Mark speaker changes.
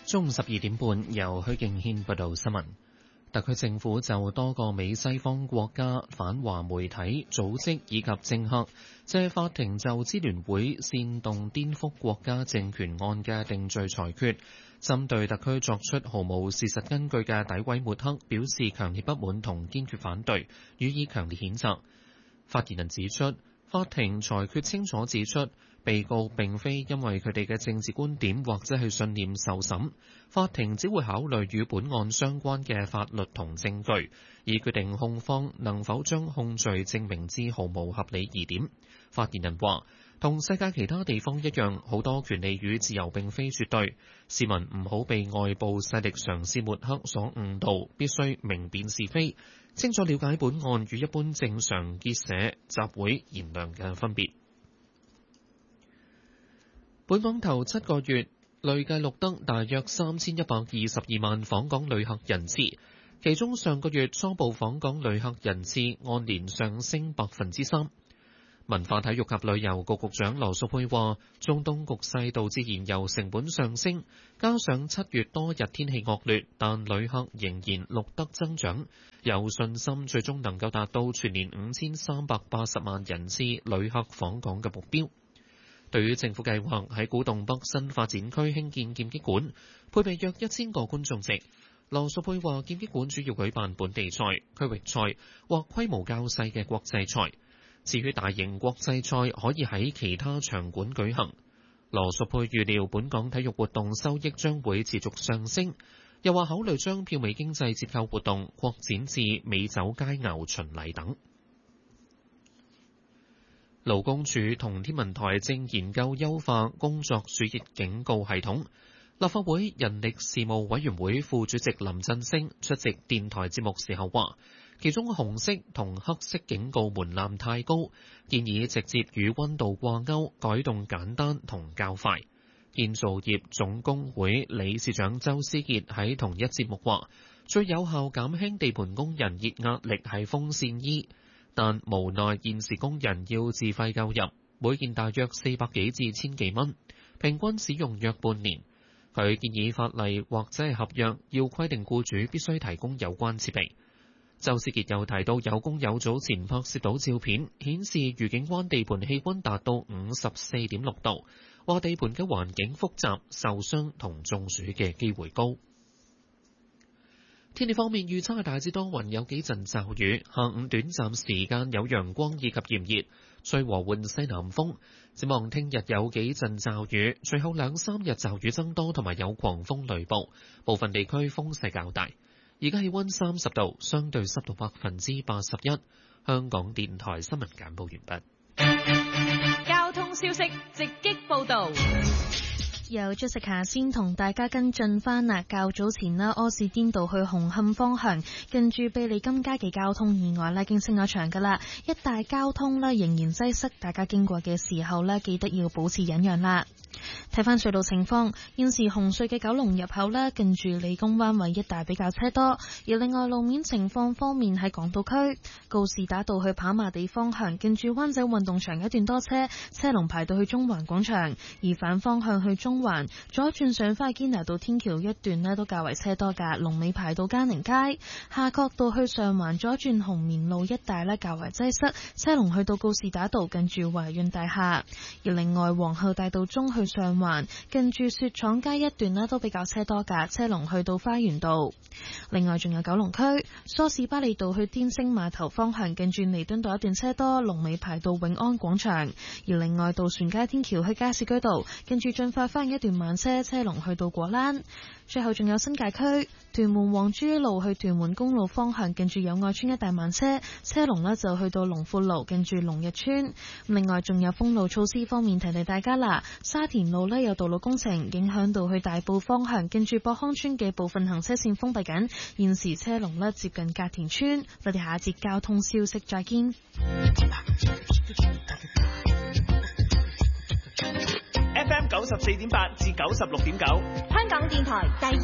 Speaker 1: 中午12點半，由許敬軒報道新聞。特區政府就多個美西方國家反華媒體組織以及政客借法庭就支聯會煽動顛覆國家政權案嘅定罪裁決，針對特區作出毫無事實根據嘅詆毀抹黑，表示強烈不滿同堅決反對，予以強烈譴責。發言人指出，法庭裁決清楚指出，被告並非因為佢哋嘅政治觀點或者係信念受審，法庭只會考慮與本案相關嘅法律同證據，以決定控方能否將控罪證明至毫無合理疑點。發言人話，同世界其他地方一樣，好多權利與自由並非絕對，市民唔好被外部勢力嘗試抹黑所誤導，必須明辨是非，清楚了解本案與一般正常結社、集會、燃亮嘅分別。本港頭7個月累計錄得大約3122萬訪港旅客人次，其中上個月初步訪港旅客人次按年上升3%。文化體育及旅遊局局長羅淑佩話，中東局勢導致燃油成本上升，加上7月多日天氣惡劣，但旅客仍然錄得增長，有信心最終能夠達到全年5380萬人次旅客訪港嘅目標。對於政府計劃喺古洞北新發展區興建劍擊館，配備約1000個觀眾席，羅淑佩話劍擊館主要舉辦本地賽、區域賽或規模較細嘅國際賽。至於大型國際賽可以喺其他場館舉行。羅淑佩預料本港體育活動收益將會持續上升，又話考慮將票尾經濟折扣活動擴展至美酒佳餚巡禮等。勞工處同天文台正研究優化工作暑熱警告系統。立法會人力事務委員會副主席林振昇出席電台節目時候話，其中紅色同黑色警告門檻太高，建議直接與溫度掛鈎，改動簡單同較快。建造業總工會理事長周思傑喺同一節目話，最有效減輕地盤工人熱壓力係風扇衣，但無奈現時工人要自費購入，每件大約400幾至1000幾蚊，平均使用約半年。佢建議法例或者係合約要規定僱主必須提供有關設備。周思傑又提到，有工友早前拍攝到照片，顯示愉景灣地盤氣溫達到54.6度，話地盤嘅環境複雜，受傷同中暑嘅機會高。天氣方面預測係大致多雲，有幾陣驟雨，下午短暫時間有陽光以及炎熱，吹和緩西南風。展望聽日有幾陣驟雨，隨後2-3日驟雨增多，同埋有狂風雷暴，部分地區風勢較大。而家氣溫30度，相對濕度81%。香港電台新聞簡報完
Speaker 2: 畢。交通消息直擊報道。
Speaker 3: 由Jessica先同大家跟進翻啦。較早前啦，柯士甸道去紅磡方向，近住庇利金街嘅交通意外咧，已經升咗場噶啦，一帶交通咧仍然擠塞，大家經過嘅時候咧，記得要保持忍讓啦。睇翻隧道情況，現時紅隧嘅九龍入口咧，近住理工灣位一帶比較車多。而另外路面情況方面，喺港島區告士打道去跑馬地方向，近住灣仔運動場一段多車，車龍排到去中環廣場；而反方向去中環左轉上翻去堅拿道天橋一段咧，都較為車多噶，龍尾排到嘉寧街。夏慤道去上環左轉紅棉路一帶咧，較為擠塞，車龍去到告士打道近住華潤大廈。而另外皇后大道中去上環近住雪廠街一段咧，都比較車多噶，車龍去到花園道。另外仲有九龍區梳士巴利道去天星碼頭方向，近住彌敦道一段車多，龍尾排到永安廣場。而另外渡船街天橋去加士居道，近住進發翻一段慢車，車龍去到果欄。最後仲有新界區屯門黃珠路去屯門公路方向，近住友愛村一帶慢車，車龍呢就去到龍富路，近住龍日村。另外仲有封路措施方面提提大家啦，沙田路呢有道路工程影響到去大埔方向，近住博康村嘅部分行車線封閉緊，現時車龍呢接近隔田村。我哋下一節交通消息再見。
Speaker 4: FM 94.8至96.9，
Speaker 2: 香港電台第二